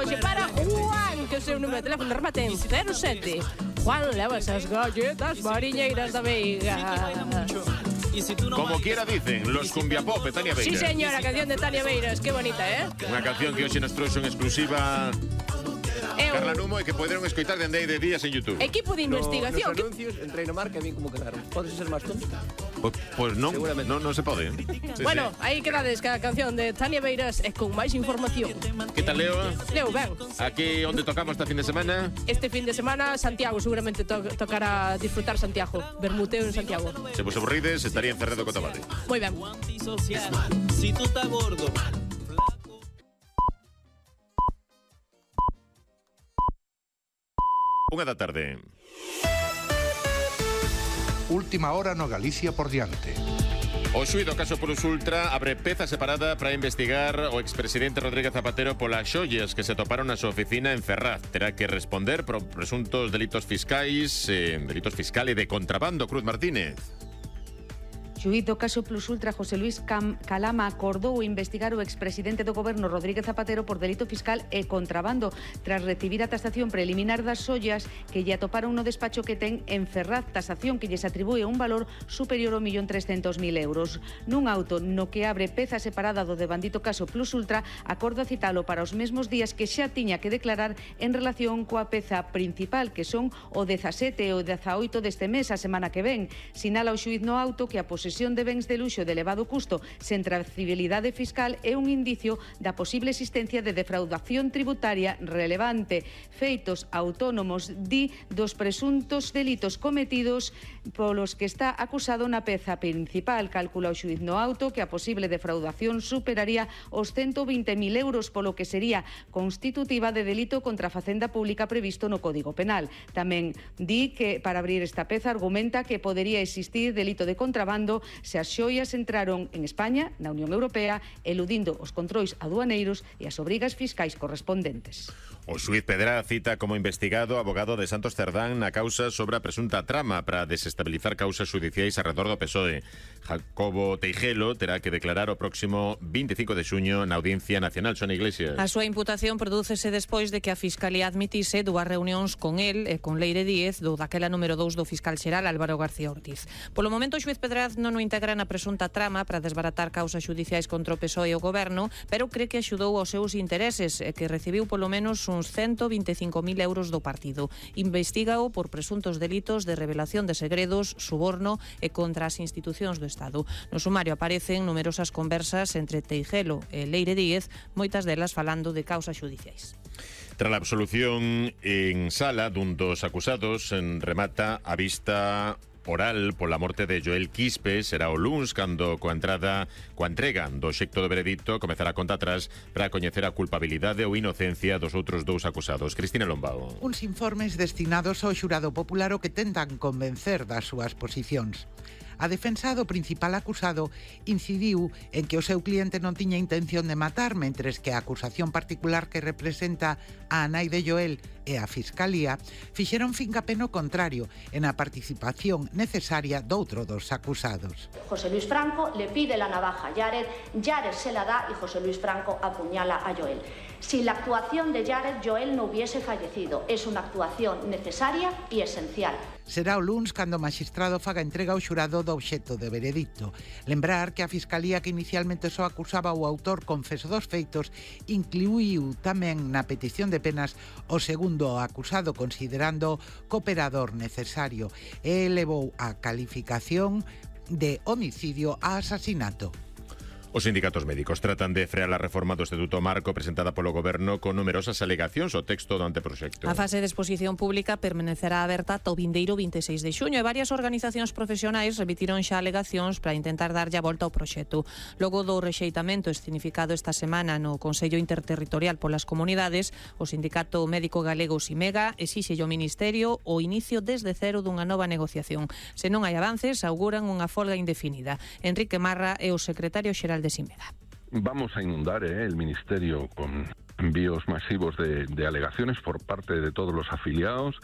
hoxe para Juan, que o seu número de teléfono remate en 07. Juan leva esas galletas mariñeiras da Veiga. Como quiera dicen, los cumbiapop de Tania Beiras. Sí, señora, canción de Tania Beiras, qué bonita, Unha canción que hoxe nos trouxe en exclusiva Carla Numo e que poderon escoitar dende aí de días en YouTube. Equipo de investigación. Nos anuncios, entrei na marca e vin como quedaron. Podes ser máis tonto? Pues non se pode. Sí, bueno, aí quedades que a canción de Tania Beiras é con máis información. Que tal, Leo? Leo, ben. Aquí onde tocamos esta fin de semana? Este fin de semana, Santiago, seguramente tocará disfrutar Santiago. Bermuteo en Santiago. Se vos aburrides, estaría en Cerredo Cotabade. Moi ben. Si tú estás gordo. Unha da tarde. Última hora no Galicia por diante. O xuíz do caso Plus Ultra abre peza separada para investigar o expresidente Rodríguez Zapatero polas xoias que se toparon na súa oficina en Ferraz. Terá que responder por presuntos delitos fiscais, delitos fiscales de contrabando. Cruz Martínez. Xuíz do caso Plus Ultra José Luis Calama acordou investigar o expresidente do goberno Rodríguez Zapatero por delito fiscal e contrabando tras recibir a tasación preliminar das xoias que lle atoparon no despacho que ten en Ferraz, tasación que lles atribúe un valor superior ao 1.300.000 euros. Nun auto no que abre peza separada do devandito caso Plus Ultra, acorda citalo para os mesmos días que xa tiña que declarar en relación coa peza principal, que son o 17 e o 18 deste mes, a semana que ven. Sinala o xuíz no auto que a posesión de bens de luxo de elevado custo sen trazabilidade fiscal é un indicio da posible existencia de defraudación tributaria relevante. Feitos autónomos, di, dos presuntos delitos cometidos polos que está acusado na peza principal. Calcula o xuíz no auto que a posible defraudación superaría os 120.000 euros, polo que sería constitutiva de delito contra a facenda pública previsto no Código Penal. Tamén di que para abrir esta peza argumenta que podería existir delito de contrabando se as xoias entraron en España, na Unión Europea, eludindo os controis aduaneiros e as obrigas fiscais correspondentes. O xuíz Pedra cita como investigado abogado de Santos Cerdán na causa sobre a presunta trama para desestabilizar causas judiciais arredor do PSOE. Jacobo Teijelo terá que declarar o próximo 25 de xuño na Audiencia Nacional. Son Iglesias. A súa imputación prodúcese despois de que a Fiscalía admitise dúas reunións con el e con Leire Díez do daquela número 2 do fiscal xeral Álvaro García Ortiz. Polo momento o xuíz Pedraz non o integra na presunta trama para desbaratar causas judiciais contra o PSOE e o goberno, pero cree que axudou aos seus intereses e que recibiu polo menos uns 125.000 euros do partido. Investígao por presuntos delitos de revelación de segredos, suborno e contra as institucións do Estado. No sumario aparecen numerosas conversas entre Teijelo e Leire Díez, moitas delas falando de causas judiciais. Tras a absolución en sala dun dos acusados, remata a vista oral pola morte de Joel Quispe. Será o luns cando coa entrega do xecto do veredicto comezará a conta atrás para coñecer a culpabilidade ou inocencia dos outros dous acusados. Cristina Lombao. Uns informes destinados ao xurado popular o que tentan convencer das súas posicións. A defensa do principal acusado incidiu en que o seu cliente non tiña intención de matar, mentres que a acusación particular que representa a nai de Joel e a Fiscalía fixeron fincapé no contrario, en a participación necesaria doutro dos acusados. José Luis Franco le pide la navaja a Jared, Jared se la da y José Luis Franco apuñala a Joel. Sin la actuación de Jared, Joel no hubiese fallecido. Es una actuación necesaria y esencial. Será o luns cando o magistrado faga entrega ao xurado do obxecto de veredicto. Lembrar que a Fiscalía, que inicialmente só acusaba o autor confeso dos feitos, incluiu tamén na petición de penas o segundo acusado, considerando cooperador necesario, e elevou a calificación de homicidio a asasinato. Os sindicatos médicos tratan de frear a reforma do Estatuto Marco presentada polo Goberno con numerosas alegacións ao texto do anteproxecto. A fase de exposición pública permanecerá aberta ata o vindeiro 26 de xuño e varias organizacións profesionais remitiron xa alegacións para intentar darlle a volta ao proxecto. Logo do rexeitamento escenificado esta semana no Consello Interterritorial polas Comunidades, o Sindicato Médico Galego Simega exixe ao Ministerio o inicio desde cero dunha nova negociación. Se non hai avances, auguran unha folga indefinida. Enrique Marra é o secretario xeral de Simega. Vamos a inundar el Ministerio con envíos masivos de alegaciones por parte de todos los afiliados.